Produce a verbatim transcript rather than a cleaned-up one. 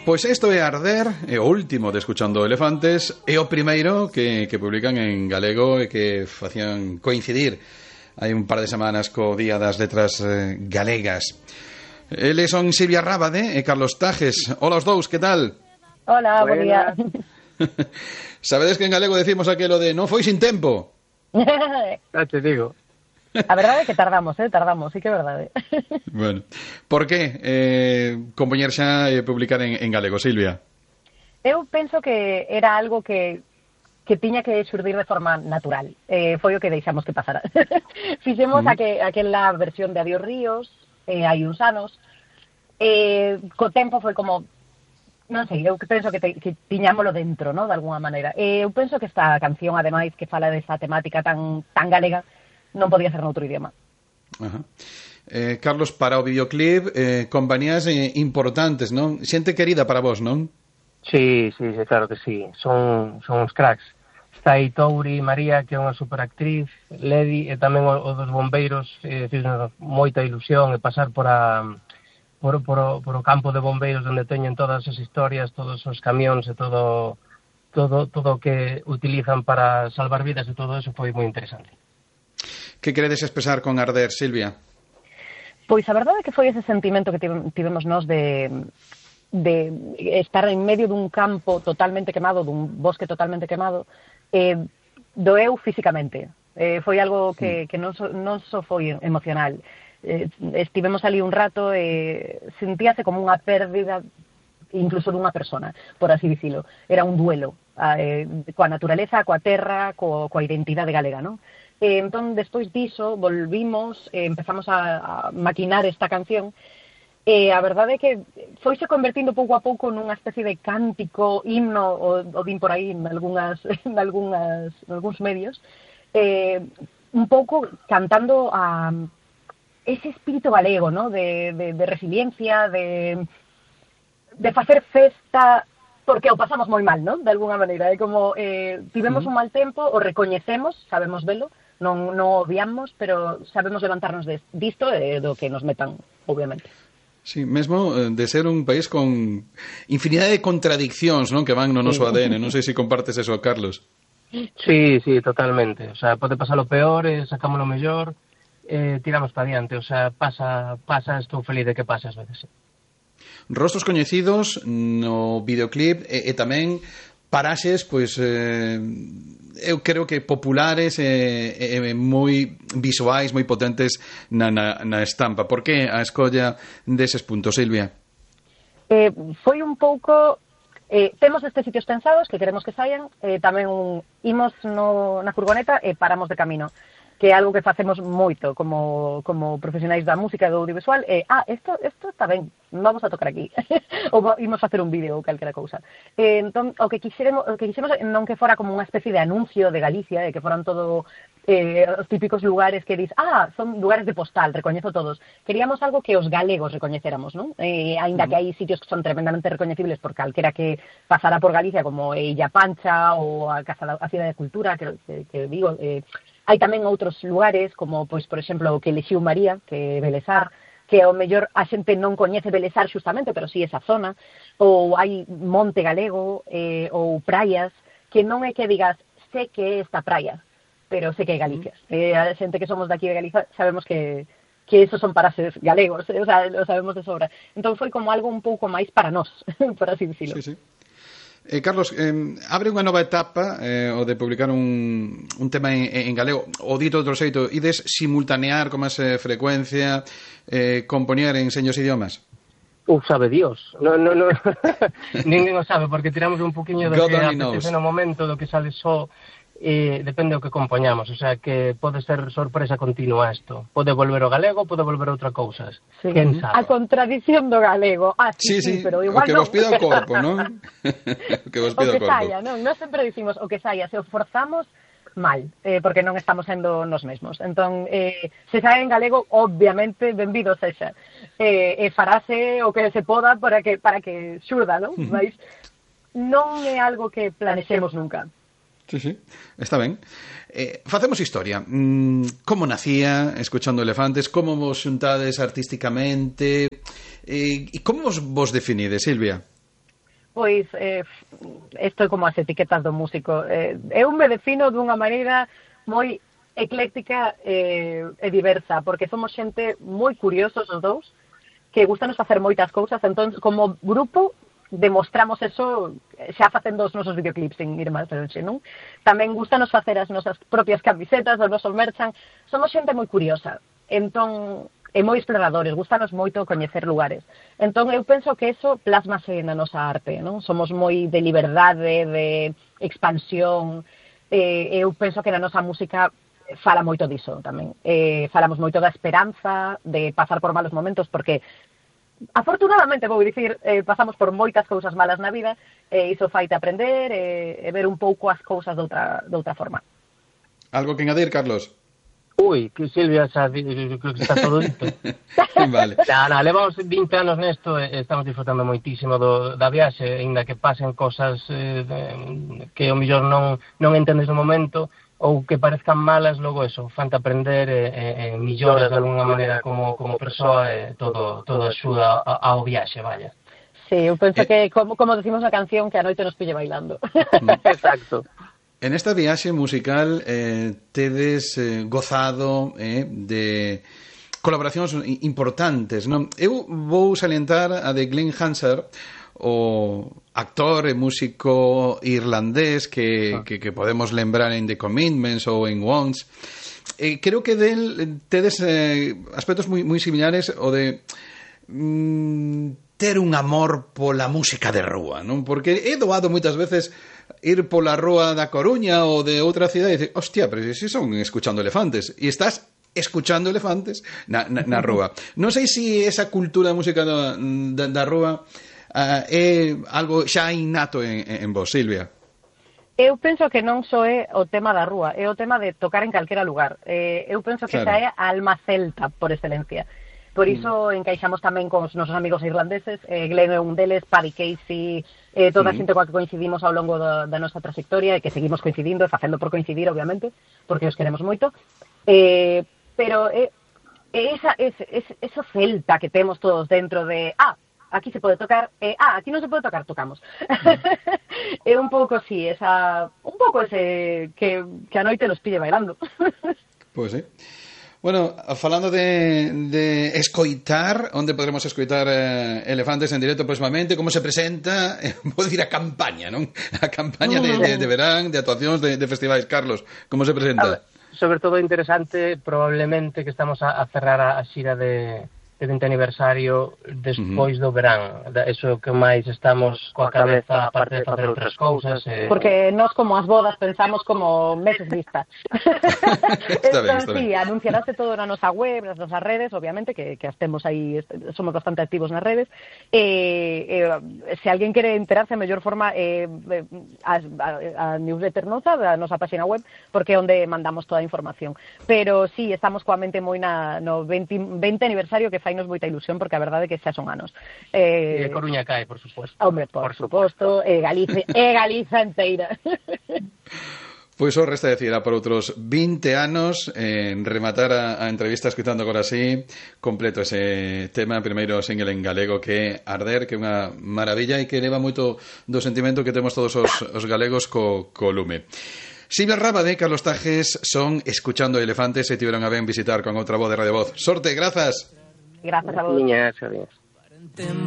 Pois isto é Arder, é o último de Escuchando Elefantes, é o primeiro que, que publican en galego e que facían coincidir hai un par de semanas co Día das Letras eh, Galegas. Eles son Silvia Rábade e Carlos Tajes. Hola os dous, que tal? Hola, buen día. Sabedes que en galego decimos aquelo de non foi sin tempo? Ya te digo. A verdade é que tardamos, eh, tardamos, sí que é verdade. Bueno, por que eh, compoñer xa e publicar en, en galego, Silvia? Eu penso que era algo que que tiña que xurdir de forma natural. Eh, foi o que deixamos que pasara. Fixemos mm. aqu aquela versión de Adiós Ríos, eh, hai uns anos, eh, co tempo foi como, non sei, eu penso que, te, que tiñámolo dentro, ¿no? De alguna maneira. Eh, eu penso que esta canción, ademais, que fala desa temática tan tan galega, non podía ser noutro idioma. Ajá. Eh, Carlos, para o videoclip, eh, compañías eh, importantes, non? Xente querida para vos, non? Sí, sí, sí, claro que sí. Son, son uns cracks. Está aí Touri, María, que é unha superactriz, Ledi, e tamén o, o dos bombeiros, eh, fixo moita ilusión e pasar por a por, por, o, por o campo de bombeiros onde teñen todas as historias, todos os camións e todo todo todo o que utilizan para salvar vidas e todo eso foi moi interesante. Que queredes expresar con Arder, Silvia? Pois a verdade é que foi ese sentimento que tivemos nós de, de estar en medio dun campo totalmente quemado, dun bosque totalmente quemado, eh, doeu físicamente. Eh, foi algo que, que non, so, non só foi emocional. Eh, estivemos ali un rato e eh, sentíase como unha pérdida incluso dunha persona, por así dicilo. Era un duelo eh, coa naturaleza, coa terra, co, coa identidade galega, non? Eh, entón, despois diso, volvimos, eh, empezamos a, a maquinar esta canción, e eh, a verdade é que foise convertindo pouco a pouco nunha especie de cántico, himno, o, o din por aí en algunhas, en algunhas, en algúns medios, eh, un pouco cantando a ese espírito galego, ¿no? de, de, de resiliencia, de, de facer festa, porque o pasamos moi mal, ¿no? De alguna maneira, é como eh, tivemos un mal tempo, o recoñecemos, sabemos velo, non, non odiamos, pero sabemos levantarnos de, disto e do que nos metan, obviamente. Sí, mesmo de ser un país con infinidade de contradiccións, non, que van no noso A D N. Non sei se compartes eso, Carlos. Sí, sí, totalmente. O sea, pode pasar o peor, eh, sacamos lo mellor, eh, tiramos para diante. O sea, pasa, pasa, estou feliz de que pase ás veces. Rostros coñecidos no videoclip e, e tamén paraxes, pois, eh, eu creo que populares e, e, e moi visuais, moi potentes na, na, na estampa. Por que a escolla deses puntos, Silvia? Eh, foi un pouco... Eh, temos estes sitios pensados que queremos que saian, eh, tamén un, imos no, na furgoneta e paramos de camino, que é algo que facemos moito como, como profesionais da música e do audiovisual. Eh, ah, isto está ben, vamos a tocar aquí. Ou imos facer un vídeo ou calquera cousa. Eh, entón, o que quixeremos, o que quixemos non que fora como unha especie de anuncio de Galicia, de que foran todo eh, os típicos lugares que dis, ah, son lugares de postal, recoñezo todos. Queríamos algo que os galegos recoñecéramos, non? Eh, ainda que hai sitios que son tremendamente recoñecibles por calquera que pasara por Galicia, como Illa Pancha ou a Casa a Cidade de Cultura, que, que, que digo... Eh, hai tamén outros lugares, como, pois, por exemplo, o que elixiu María, que é Belesar, que ao mellor a xente non coñece Belesar xustamente, pero sí esa zona, ou hai Monte Galego, eh, ou praias, que non é que digas, sé que é esta praia, pero sé que é Galicia. Eh, a xente que somos daqui de Galicia sabemos que, que esos son paraxes galegos, eh, o sea, lo sabemos de sobra. Entón foi como algo un pouco máis para nós, por así dicilo. Sí, sí. Eh, Carlos, eh, abre unha nova etapa eh, o de publicar un, un tema en, en galego, o dito outro xeito, ides simultanear con máis eh, frecuencia, eh, compoñer en seños idiomas? Uf, sabe Dios. No, no, no. Ninguén o sabe, porque tiramos un poquinho do God que only apetece no momento, do que sale só, e depende do que compoñamos, o sea, que pode ser sorpresa continua isto. Pode volver o galego, pode volver outra cousas. Sí. Quen sabe? A contradición do galego. Ah, sí, sí, sí, sí, pero igual o que non. vos pida o corpo, non? O que vos pida o, o que corpo. saia, non? Nós sempre dicimos o que saia, se o forzamos mal, eh, porque non estamos sendo nos mesmos. Entón, eh, se sae en galego, obviamente, benvido sexa. Eh, e farase o que se poda para que para que xurda, non? Mas non é algo que planexemos nunca. Sí, sí, está ben. Eh, facemos historia. Mm, como nacía Escuchando Elefantes? Como vos xuntades artísticamente? Eh, e como vos, vos definides, Silvia? Pois, eh, isto é como as etiquetas do músico. Eh, eu me defino dunha maneira moi ecléctica eh, e diversa, porque somos xente moi curiosos os dous, que gustanos facer moitas cousas, entón, como grupo, demostramos eso xa facendo os nosos videoclips sin ir máis longe, non? Tamén gustanos facer as nosas propias camisetas, os nosos merchan. Somos xente moi curiosa, entón, e moi exploradores, gustanos moito coñecer lugares. Entón, eu penso que eso plasmase na nosa arte, non? Somos moi de liberdade, de expansión, e eu penso que na nosa música fala moito diso tamén. Eh, falamos moito da esperanza, de pasar por malos momentos, porque afortunadamente, vou dicir, eh, pasamos por moitas cousas malas na vida, e iso faite aprender e, e ver un pouco as cousas de outra, de outra forma. Algo que engadir, Carlos? Ui, que Silvia xa creo que está todo dito. Vale. Na, na, levamos vinte anos nesto e estamos disfrutando moitísimo do, da viaxe, ainda que pasen cosas eh, de, que o mellor non, non entendes no momento, ou que parezcan malas, logo eso, fante aprender e, e, e millores de alguna maneira como, como persoa e todo, todo axuda ao viaxe, vaya. Sí, eu penso eh... que, como, como decimos na canción, que a noite nos pille bailando. Exacto. En esta viaxe musical eh, tedes eh, gozado eh, de colaboracións importantes, non? Eu vou salientar a de Glenn Hansard, o actor e músico irlandés que, ah. que, que podemos lembrar en The Commitments ou en Once. Eh, creo que del tedes eh, aspectos moi, moi similares o de mm, ter un amor pola música de rúa, non? Porque é doado moitas veces ir pola rúa da Coruña ou de outra cidade e dicer, hostia, pero si son escuchando elefantes, e estás escuchando elefantes na, na, na rúa. Non sei se esa cultura de música da, da, da rúa uh, é algo xa innato en, en vos, Silvia. Eu penso que non só é o tema da rúa, é o tema de tocar en calquera lugar. Eh, eu penso que claro. Esa é a alma celta por excelencia. Por iso mm. encaixamos tamén con os nosos amigos irlandeses, eh, Glenn é un deles, Paddy Casey, eh, toda a xente coa que coincidimos ao longo da, da nosa trayectoria e que seguimos coincidindo e facendo por coincidir, obviamente, porque os queremos moito. Eh, pero é eh, esa, ese, ese, esa celta que temos todos dentro de, ah, aquí se pode tocar, eh, ah, aquí non se pode tocar, tocamos. Mm. É un pouco así, esa, un pouco ese que, que a noite nos pille bailando. Pois pues, sí. Bueno, falando de, de escoitar, onde podremos escoitar eh, Elefantes en directo próximamente, como se presenta, eh, vou dicir a campaña, non? A campaña de, de, de verán, de actuacións, de, de festivais. Carlos, como se presenta? Ver, sobre todo interesante, probablemente que estamos a, a cerrar a, a xira de, de vinte aniversario despois uh-huh. do verán. Eso que máis estamos coa cabeza, aparte de facer outras cousas. Eh... Porque nós, como as bodas, pensamos como meses vista. Está ben, está ben. Sí, anunciarase todo na nosa web, nas nosas redes, obviamente, que, que estemos aí, somos bastante activos nas redes. Eh, eh, se alguén quere enterarse, a mellor forma, eh, a, a, a newsletter nosa, da nosa página web, porque é onde mandamos toda a información. Pero sí, estamos coa mente moi na, no vinte, vinte aniversario, que fainos moita ilusión, porque a verdade é que xa son anos. Eh, e Coruña cae, por suposto. Hombre, por, por suposto, e Galicia, e Galiza enteira. Pois o resta decir, a por outros vinte anos, en rematar a, a entrevista escutando agora así, completo ese tema, primeiro single en galego, que é Arder, que é unha maravilla e que leva moito do sentimento que temos todos os, os galegos co, co lume. Silvia Rábade e Carlos Tajes son Escuchando Elefantes e tiveron a ben visitar con outra voz de Radio Voz. Sorte, grazas. Gracias a vos. Niñas, adiós.